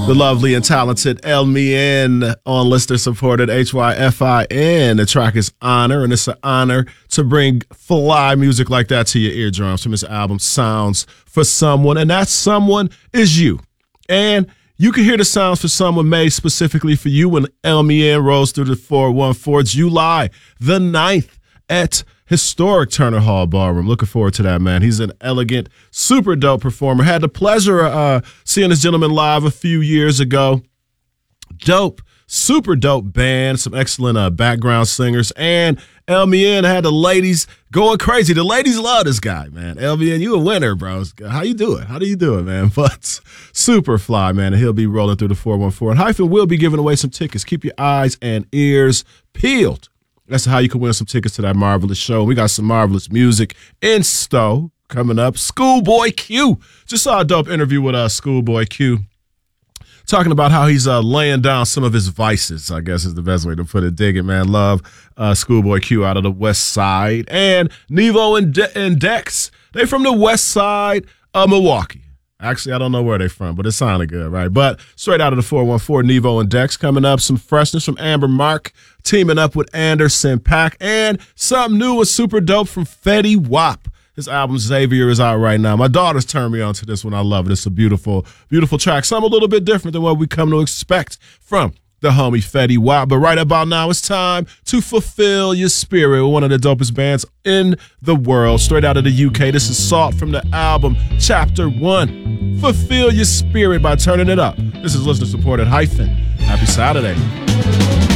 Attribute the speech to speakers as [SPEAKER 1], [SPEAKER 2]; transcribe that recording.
[SPEAKER 1] The lovely and talented Elmian on listener supported HYFIN. The track is Honor, and it's an honor to bring fly music like that to your eardrums from his album Sounds for Someone, and that someone is you. And you can hear the Sounds for Someone made specifically for you when Elmian rolls through the 414 July the 9th at historic Turner Hall Ballroom. Looking forward to that, man. He's an elegant, super dope performer. Had the pleasure of seeing this gentleman live a few years ago. Dope, super dope band, some excellent background singers, and Elmian had the ladies going crazy. The ladies love this guy, man. Elmian, you a winner, bro. How you doing? How do you do it, man? But super fly, man, and he'll be rolling through the 414. And Hyphen will be giving away some tickets. Keep your eyes and ears peeled. That's how you can win some tickets to that marvelous show. We got some marvelous music in store coming up. Schoolboy Q. Just saw a dope interview with Schoolboy Q talking about how he's laying down some of his vices, I guess is the best way to put it. Dig it, man. Love Schoolboy Q out of the West Side. And Nevo and Dex, they from the West Side of Milwaukee. Actually, I don't know where they're from, but it sounded good, right? But straight out of the 414, Nevo and Dex coming up. Some freshness from Amber Mark teaming up with Anderson .Paak. And something new and super dope from Fetty Wap. His album Xavier is out right now. My daughter's turned me on to this one. I love it. It's a beautiful, beautiful track. Something a little bit different than what we come to expect from the homie Fetty Wap. But right about now, it's time to fulfill your spirit with one of the dopest bands in the world. Straight out of the UK, this is Salt from the album Chapter 1. Fulfill your spirit by turning it up. This is listener supported Hyphen. Happy Saturday.